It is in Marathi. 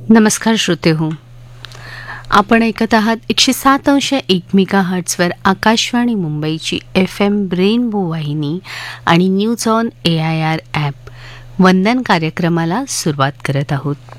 नमस्कार श्रोते हो, आपण ऐकत आहात 107.1 मेगाहर्ट्झवर आकाशवाणी मुंबईची FM रेनबो वाहिनी आणि न्यूज ऑन AIR ॲप वंदन कार्यक्रमाला सुरुवात करत आहोत.